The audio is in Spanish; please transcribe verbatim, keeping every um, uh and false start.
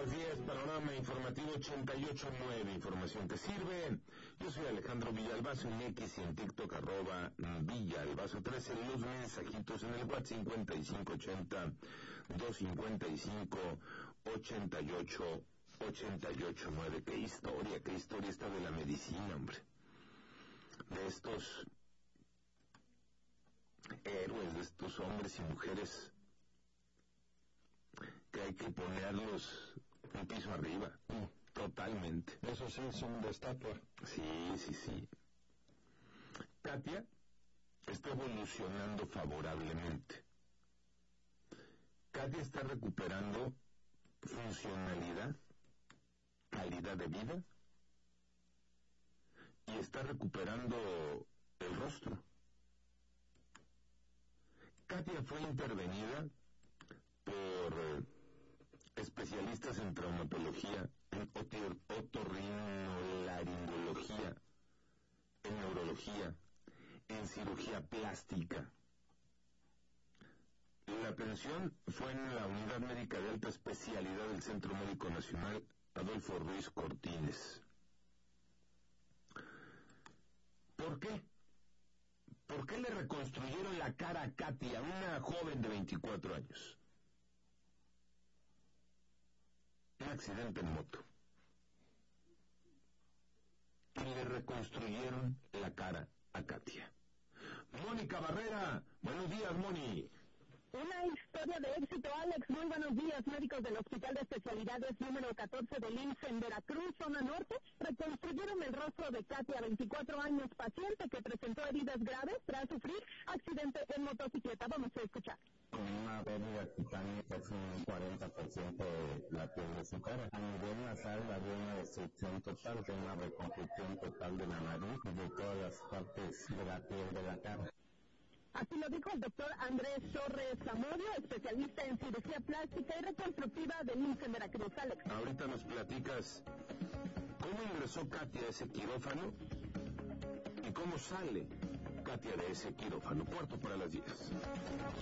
las diez, panorama informativo ochenta y ocho punto nueve, información que sirve. Yo soy Alejandro Villalbazo en X y en TikTok, arroba Villalbazo trece, los mensajitos en el WhatsApp cincuenta y cinco ochenta, doscientos cincuenta y cinco, ochenta y ocho, ochenta y ocho nueve. Qué historia, qué historia esta de la medicina, hombre. De estos héroes, de estos hombres y mujeres que hay que ponerlos un piso arriba, totalmente. Eso sí, es un estatua. Sí, sí, sí. Katia está evolucionando favorablemente. Katia está recuperando funcionalidad, calidad de vida, y está recuperando el rostro. Katia fue intervenida por especialistas en traumatología, en otorrinolaringología, en neurología, en cirugía plástica. La atención fue en la Unidad Médica de Alta Especialidad del Centro Médico Nacional Adolfo Ruiz Cortines. ¿Por qué? ¿Por qué le reconstruyeron la cara a Katia, una joven de veinticuatro años? Un accidente en moto. Y le reconstruyeron la cara a Katia. Mónica Barrera, buenos días, Moni. Una historia de éxito, Alex. Muy buenos días. Médicos del Hospital de Especialidades número catorce del I M S S en Veracruz, zona norte, reconstruyeron el rostro de Katia, veinticuatro años, paciente que presentó heridas graves tras sufrir accidente en motocicleta. Vamos a escuchar. Con una pérdida cutánea casi un cuarenta por ciento de la piel de su cara. A nivel nasal había una destrucción total, de una reconstrucción total de la nariz y de todas las partes de la piel de la cara. Así lo dijo el doctor Andrés Torres Zamudio, especialista en cirugía plástica y reconstructiva del I M S S en Veracruz. Alex. Ahorita nos platicas cómo ingresó Katia a ese quirófano y cómo sale Katia de ese quirófano. Cuarto para las diez.